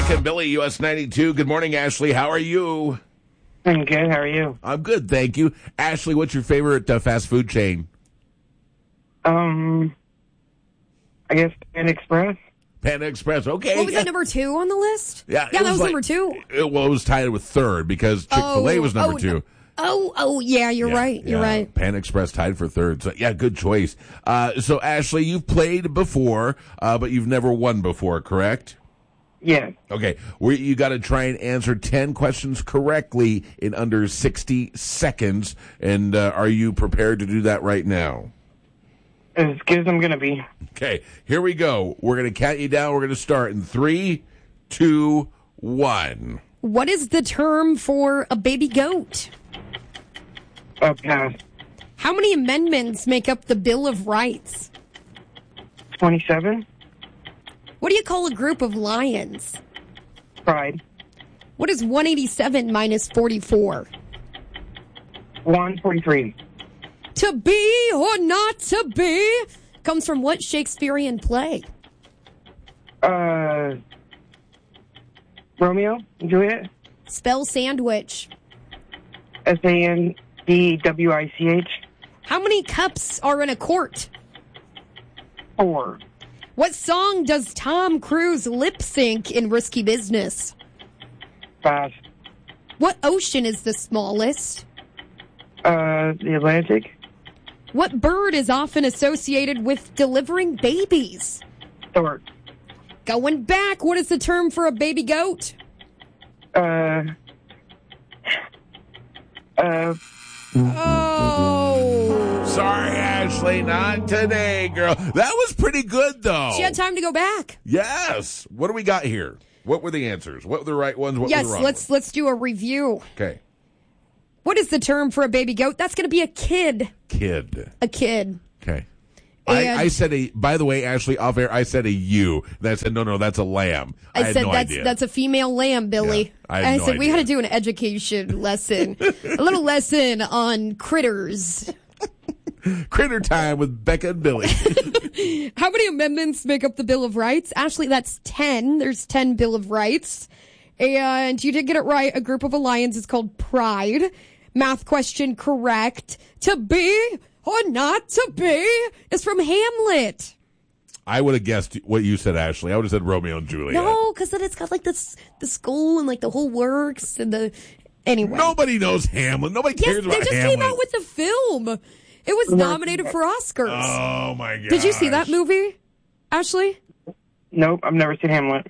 Becca and Billy, US 92. Good morning, Ashley. How are you? I'm good. How are you? I'm good, thank you. Ashley, what's your favorite fast food chain? I guess Panda Express. Panda Express. Okay. What was that, number 2 on the list? Yeah, that was number 2. It was tied with third because Chick-fil-A was number 2. Yeah, you're right. You're right. Panda Express tied for third. So, yeah, good choice. So, Ashley, you've played before, but you've never won before, correct? Yeah. Okay. You got to try and answer 10 questions correctly in under 60 seconds. And are you prepared to do that right now? As good as I'm going to be. Okay. Here we go. We're going to count you down. We're going to start in 3, 2, 1. What is the term for a baby goat? Pass. How many amendments make up the Bill of Rights? 27. What do you call a group of lions? Pride. What is 187 minus 44? 143. To be or not to be comes from what Shakespearean play? Romeo and Juliet. Spell sandwich. SANDWICH. How many cups are in a quart? 4. What song does Tom Cruise lip sync in Risky Business? Pass. What ocean is the smallest? The Atlantic. What bird is often associated with delivering babies? Stork. Going back, what is the term for a baby goat? Oh. Sorry, Ashley, not today, girl. That was pretty good, though. She had time to go back. Yes. What do we got here? What were the answers? What were the right ones? What were the wrong ones? Let's do a review. Okay. What is the term for a baby goat? That's going to be a kid. Kid. A kid. Okay. I said by the way, Ashley, off air, I said a ewe. And I said, no, that's a lamb. I had said no idea. That's a female lamb, Billy. Yeah, I said we had to do an education lesson. A little lesson on critters. Critter time with Becca and Billy. How many amendments make up the Bill of Rights? Ashley, that's 10. There's 10 Bill of Rights. And you did get it right. A group of alliance is called Pride. Math question correct. To be or not to be is from Hamlet. I would have guessed what you said, Ashley. I would have said Romeo and Juliet. No, because then it's got like the skull and like the whole works and the... Anyway. Nobody knows Hamlet. Nobody cares about Hamlet. They just came out with the film. It was nominated for Oscars. Oh, my God. Did you see that movie, Ashley? Nope, I've never seen Hamlet.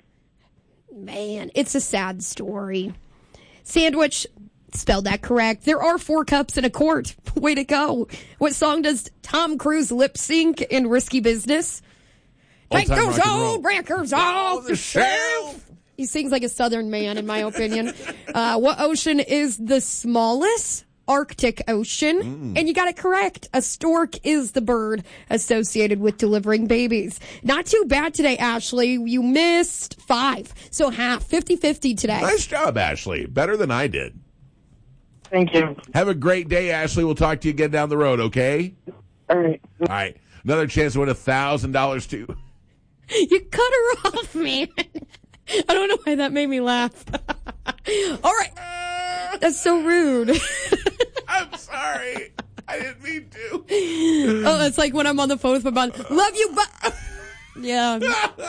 Man, it's a sad story. Sandwich, spelled that correct. There are 4 cups in a quart. Way to go. What song does Tom Cruise lip sync in Risky Business? Take those old records off the shelf. He sings like a Southern man, in my opinion. What ocean is the smallest? Arctic Ocean. And you got it correct. A stork is the bird associated with delivering babies. Not too bad today, Ashley. You missed 5. So half, 50-50 today. Nice job, Ashley. Better than I did. Thank you. Have a great day, Ashley. We'll talk to you again down the road, okay? All right. All right. Another chance to win $1,000 too. You cut her off, man. I don't know why that made me laugh. All right. That's so rude. I'm sorry. I didn't mean to. Oh, that's like when I'm on the phone with my mom. Love you, but... Yeah.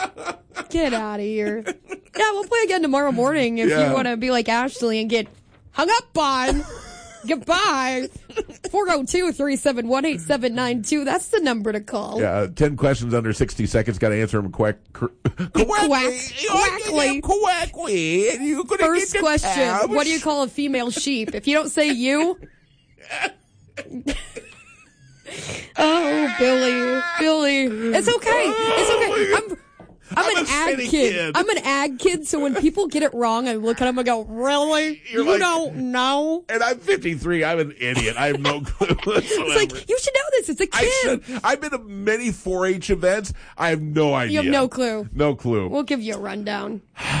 Get out of here. Yeah, we'll play again tomorrow morning if you want to be like Ashley and get hung up on. Goodbye. 402-371-8792. That's the number to call. Yeah, 10 questions under 60 seconds. Got to answer them correctly. First question. What do you call a female sheep? If you don't say you. Oh, Billy. It's okay. I'm an ag kid. I'm an ag kid, so when people get it wrong, I look at them and go, really? You don't know? And I'm 53. I'm an idiot. I have no clue whatsoever. It's like, you should know this. It's a kid. I've been to many 4-H events. I have no idea. You have no clue. No clue. We'll give you a rundown.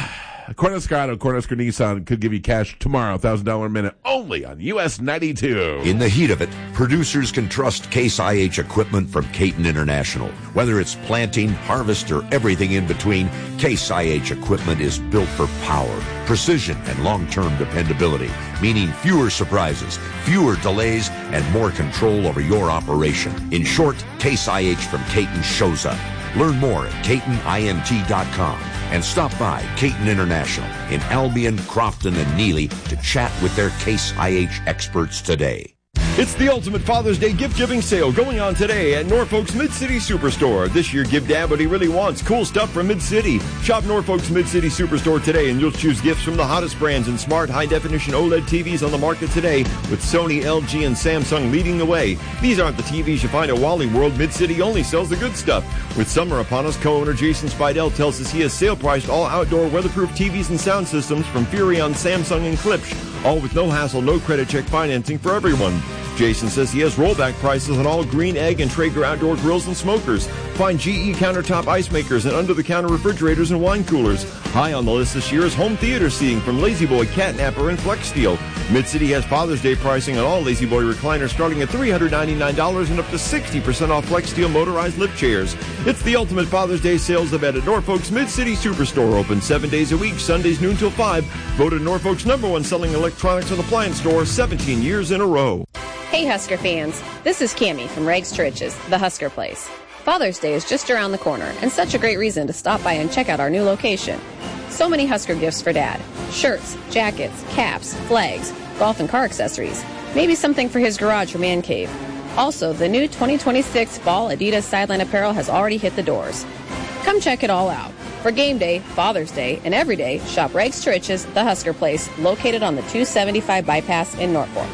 Cornhusker Nissan could give you cash tomorrow, $1,000 a minute, only on US 92. In the heat of it, producers can trust Case IH equipment from Caton International. Whether it's planting, harvest, or everything in between, Case IH equipment is built for power, precision, and long-term dependability, meaning fewer surprises, fewer delays, and more control over your operation. In short, Case IH from Caton shows up. Learn more at CatonINT.com and stop by Caton International in Albion, Crofton, and Neely to chat with their Case IH experts today. It's the ultimate Father's Day gift-giving sale going on today at Norfolk's Mid-City Superstore. This year, give Dad what he really wants. Cool stuff from Mid-City. Shop Norfolk's Mid-City Superstore today, and you'll choose gifts from the hottest brands in smart, high-definition OLED TVs on the market today, with Sony, LG, and Samsung leading the way. These aren't the TVs you find at Wally World. Mid-City only sells the good stuff. With summer upon us, co-owner Jason Spidell tells us he has sale-priced all outdoor weatherproof TVs and sound systems from Furrion, Samsung, and Klipsch, all with no hassle, no credit check financing for everyone. Jason says he has rollback prices on all Green Egg and Traeger outdoor grills and smokers. Find GE countertop ice makers and under-the-counter refrigerators and wine coolers. High on the list this year is home theater seating from La-Z-Boy, Catnapper, and Flex Steel. Mid-City has Father's Day pricing on all La-Z-Boy recliners starting at $399 and up to 60% off Flex Steel motorized lift chairs. It's the ultimate Father's Day sales event at Norfolk's Mid-City Superstore, open 7 days a week, Sundays noon till 5. Voted Norfolk's #1 selling electronics and appliance store 17 years in a row. Hey Husker fans, this is Cammie from Rags to Riches, the Husker Place. Father's Day is just around the corner, and such a great reason to stop by and check out our new location. So many Husker gifts for Dad. Shirts, jackets, caps, flags, golf and car accessories. Maybe something for his garage or man cave. Also, the new 2026 Fall Adidas Sideline apparel has already hit the doors. Come check it all out. For game day, Father's Day, and every day, shop Rags to Riches, the Husker Place, located on the 275 bypass in Norfolk.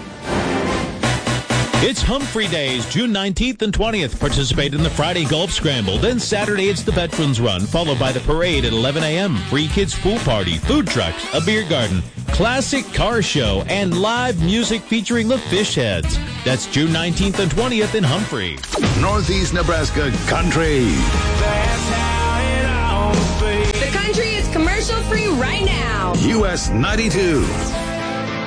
It's Humphrey Days, June 19th and 20th. Participate in the Friday Golf Scramble. Then Saturday, it's the Veterans Run, followed by the parade at 11 a.m. Free kids pool party, food trucks, a beer garden, classic car show, and live music featuring the Fish Heads. That's June 19th and 20th in Humphrey. Northeast Nebraska Country. The country is commercial free right now. US 92.